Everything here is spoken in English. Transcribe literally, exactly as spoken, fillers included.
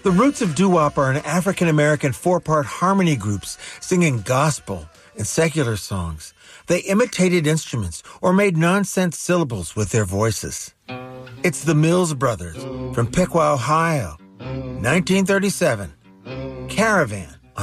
The roots of doo-wop are in African-American four-part harmony groups singing gospel and secular songs. They imitated instruments or made nonsense syllables with their voices. It's the Mills Brothers from Piqua, Ohio. nineteen thirty-seven. Caravan.